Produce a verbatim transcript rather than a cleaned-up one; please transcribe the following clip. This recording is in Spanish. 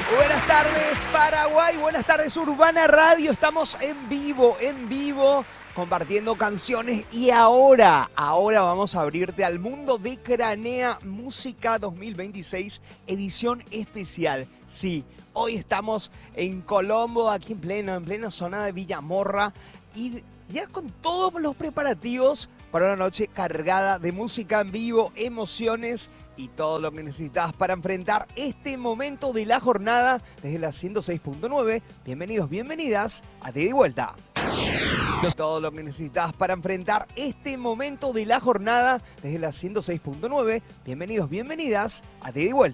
Buenas tardes Paraguay, buenas tardes Urbana Radio, estamos en vivo, en vivo, compartiendo canciones y ahora, ahora vamos a abrirte al mundo de Cranea Música dos mil veintiséis, edición especial. Sí, hoy estamos en Colombo, aquí en pleno, en plena zona de Villamorra y ya con todos los preparativos para una noche cargada de música en vivo, emociones y todo lo que necesitas para enfrentar este momento de la jornada desde la ciento seis punto nueve. Bienvenidos, bienvenidas a Te di Vuelta. Todo lo que necesitas para enfrentar este momento de la jornada desde la ciento seis punto nueve. Bienvenidos, bienvenidas a Te di Vuelta.